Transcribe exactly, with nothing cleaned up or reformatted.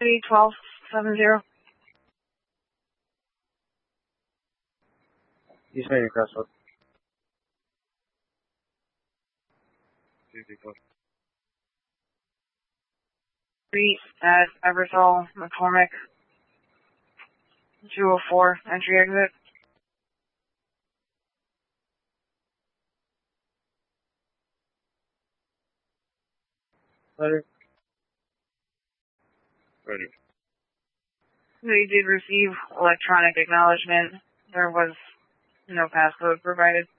twelve seven zero. East Main Crossroad. Street at Eversole, McCormick. two oh four, entry exit. Ready? Ready. They did receive electronic acknowledgement. There was no passcode provided.